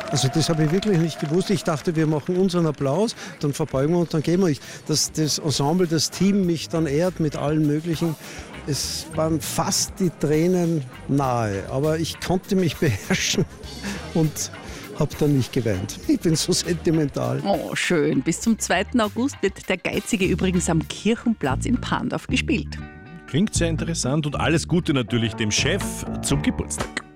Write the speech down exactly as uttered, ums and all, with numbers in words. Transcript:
Also das habe ich wirklich nicht gewusst. Ich dachte, wir machen unseren Applaus, dann verbeugen wir und dann gehen wir. Ich, dass das Ensemble, das Team mich dann ehrt mit allen möglichen. Es waren fast die Tränen nahe, aber ich konnte mich beherrschen und habe dann nicht geweint. Ich bin so sentimental. Oh, schön. Bis zum zweiten August wird der Geizige übrigens am Kirchenplatz in Pandorf gespielt. Klingt sehr interessant und alles Gute natürlich dem Chef zum Geburtstag.